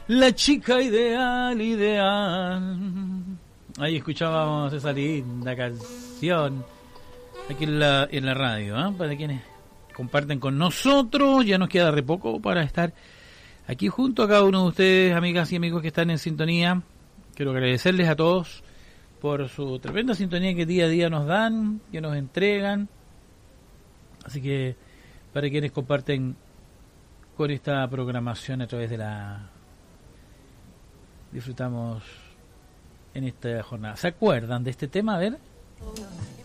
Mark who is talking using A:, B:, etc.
A: La chica ideal, ideal. Ahí escuchábamos esa linda canción aquí en la radio, ¿eh? Para quienes comparten con nosotros, ya nos queda re poco para estar aquí junto a cada uno de ustedes, amigas y amigos que están en sintonía. Quiero agradecerles a todos por su tremenda sintonía que día a día nos dan, que nos entregan. Así que para quienes comparten con esta programación a través de la... disfrutamos en esta jornada. ¿Se acuerdan de este tema? A ver.